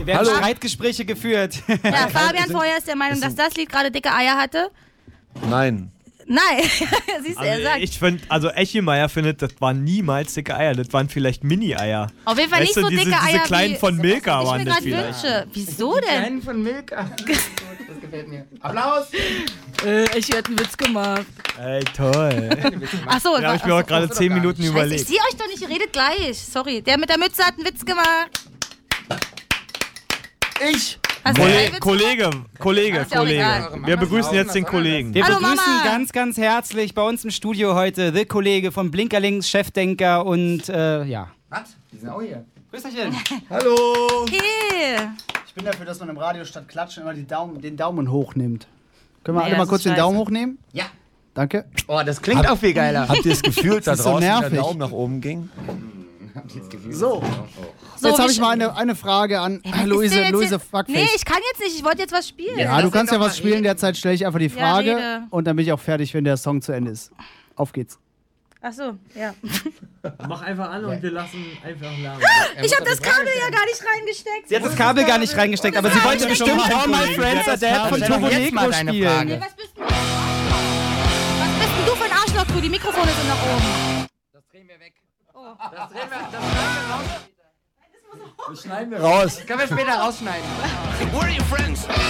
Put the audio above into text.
Wir haben Streitgespräche geführt. Ja, Fabian vorher ist der Meinung, dass das Lied gerade dicke Eier hatte. Nein. Nein, siehst du, er Also sagt. ich finde, also Echimeyer findet, das waren niemals dicke Eier, das waren vielleicht Mini-Eier. Auf jeden Fall nicht Weißt du, so dicke diese Eier kleinen wie von Milka ich waren mir das gerade vielleicht. wünsche. Wieso denn? Kleinen von Milka. Das gefällt mir. Applaus! Ich hätte einen Witz gemacht. Ey, toll. Achso, Da habe ich mir auch gerade 10 Minuten ich überlegt. sehe euch doch nicht, ihr redet gleich. Sorry, der mit der Mütze hat einen Witz gemacht. Ich! Hast du keinen Witz Kollege. Ist ja auch egal. Wir begrüßen jetzt den Kollegen. Wir Hallo, begrüßen Mama. ganz, ganz herzlich bei uns im Studio heute The Kollege von Blinkerlinks, Chefdenker und ja. Was? Die sind auch hier. Grüß euch denn. Hallo! Hey. Ich bin dafür, dass man im Radio statt klatschen immer den Daumen hoch nimmt. Können wir Nee, alle mal das kurz ist den scheiße. Daumen hochnehmen? Ja. Danke. Oh, das klingt auch viel geiler. Habt ihr es gefühlt, da ist so draußen der nervig. Daumen nach oben ging? So, So, jetzt habe wie ich mal eine Frage an Was ist denn Luise jetzt hier? Fuckface. Nee, ich kann jetzt nicht. Ich wollte jetzt was spielen. Ja, du kannst ja was spielen, derzeit stelle ich einfach die Frage rede. und dann bin ich auch fertig, wenn der Song zu Ende ist. Auf geht's. Achso, ja. Mach einfach an und wir lassen einfach labern. Ich habe das Kabel ja gar nicht reingesteckt. Sie hat das Kabel gar nicht reingesteckt, aber sie wollte bestimmt All My Friends Are Dead von Stell doch Turbo jetzt mal Negro deine spielen. Frage. Was bist denn du für ein Arschloch, du? Die Mikrofone sind nach oben. Das drehen wir weg. Das schneiden wir raus. Können wir später rausschneiden.